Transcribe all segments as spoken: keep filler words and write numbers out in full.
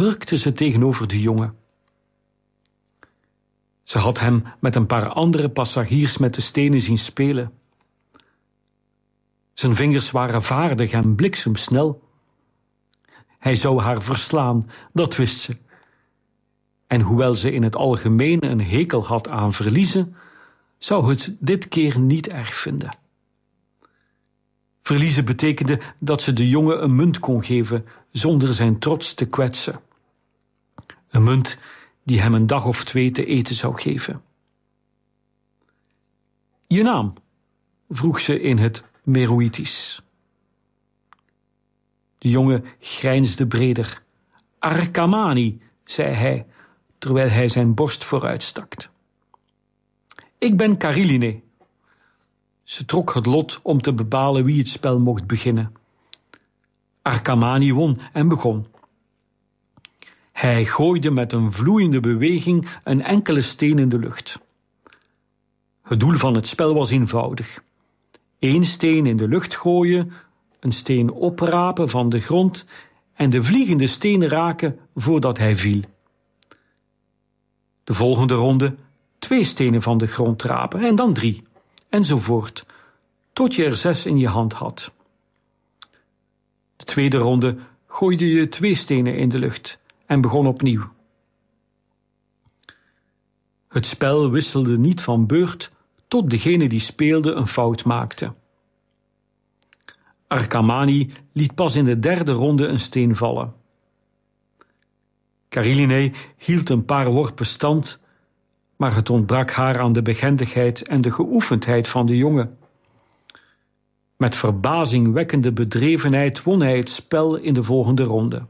hurkte ze tegenover de jongen. Ze had hem met een paar andere passagiers met de stenen zien spelen. Zijn vingers waren vaardig en bliksemsnel. Hij zou haar verslaan, dat wist ze. En hoewel ze in het algemeen een hekel had aan verliezen, zou het dit keer niet erg vinden. Verliezen betekende dat ze de jongen een munt kon geven zonder zijn trots te kwetsen. Een munt die hem een dag of twee te eten zou geven. Je naam? Vroeg ze in het Meroïtisch. De jongen grijnsde breder. Arkamani, zei hij, terwijl hij zijn borst vooruitstak. Ik ben Kariline. Ze trok het lot om te bepalen wie het spel mocht beginnen. Arkamani won en begon. Hij gooide met een vloeiende beweging een enkele steen in de lucht. Het doel van het spel was eenvoudig. Eén steen in de lucht gooien, een steen oprapen van de grond en de vliegende steen raken voordat hij viel. De volgende ronde twee stenen van de grond rapen en dan drie, enzovoort, tot je er zes in je hand had. De tweede ronde gooide je twee stenen in de lucht en begon opnieuw. Het spel wisselde niet van beurt tot degene die speelde een fout maakte. Arkamani liet pas in de derde ronde een steen vallen. Kariline hield een paar worpen stand, maar het ontbrak haar aan de behendigheid en de geoefendheid van de jongen. Met verbazingwekkende bedrevenheid won hij het spel in de volgende ronde.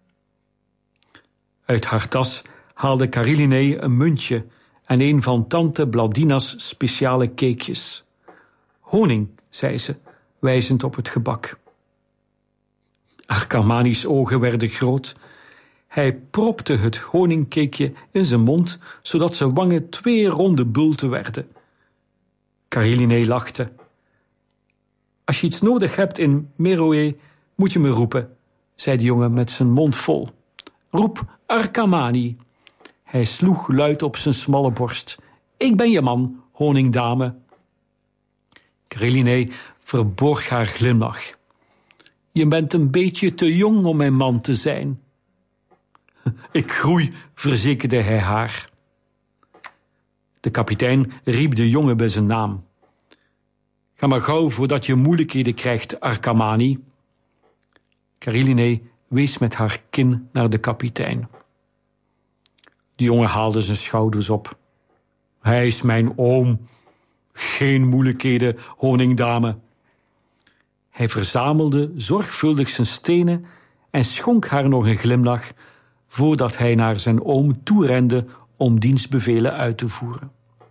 Uit haar tas haalde Kariline een muntje en een van tante Blandina's speciale cakejes. Honing, zei ze, wijzend op het gebak. Arkamani's ogen werden groot. Hij propte het honingcakeje in zijn mond, zodat zijn wangen twee ronde bulten werden. Kariline lachte. Als je iets nodig hebt in Meroë, moet je me roepen, zei de jongen met zijn mond vol. Roep Arkamani. Hij sloeg luid op zijn smalle borst. Ik ben je man, honingdame. Kariline verborg haar glimlach. Je bent een beetje te jong om mijn man te zijn. Ik groei, verzekerde hij haar. De kapitein riep de jongen bij zijn naam. Ga maar gauw voordat je moeilijkheden krijgt, Arkamani. Kariline wees met haar kin naar de kapitein. De jongen haalde zijn schouders op. Hij is mijn oom. Geen moeilijkheden, honingdame. Hij verzamelde zorgvuldig zijn stenen en schonk haar nog een glimlach voordat hij naar zijn oom toerende om dienstbevelen uit te voeren.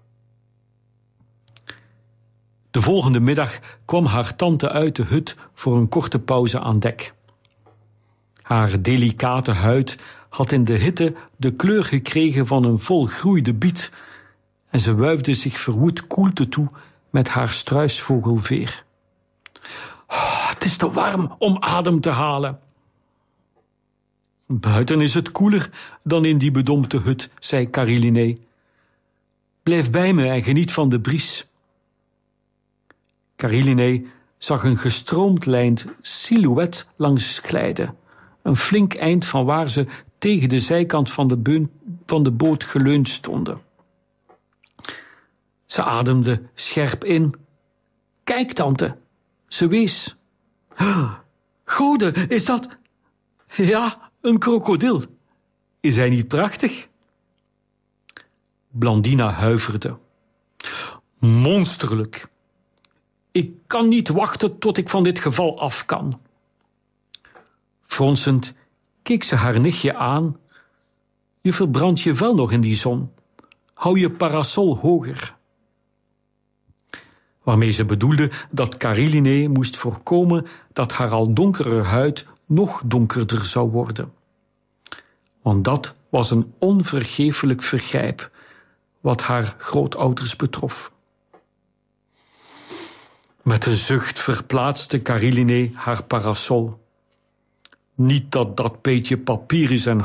De volgende middag kwam haar tante uit de hut voor een korte pauze aan dek. Haar delicate huid had in de hitte de kleur gekregen van een volgroeide biet en ze wuifde zich verwoed koelte toe met haar struisvogelveer. Oh, het is te warm om adem te halen. Buiten is het koeler dan in die bedompte hut, zei Kariline. Blijf bij me en geniet van de bries. Kariline zag een gestroomlijnd silhouet langs glijden, een flink eind van waar ze tegen de zijkant van de, beun, van de boot geleund stonden. Ze ademde scherp in. Kijk, tante, ze wees. Gode, is dat... Ja, een krokodil. Is hij niet prachtig? Blandina huiverde. Monsterlijk. Ik kan niet wachten tot ik van dit geval af kan. Fronsend keek ze haar nichtje aan. Je verbrandt je vel nog in die zon. Hou je parasol hoger. Waarmee ze bedoelde dat Kariline moest voorkomen dat haar al donkere huid nog donkerder zou worden. Want dat was een onvergeeflijk vergrijp wat haar grootouders betrof. Met een zucht verplaatste Kariline haar parasol. Niet dat dat beetje papier is en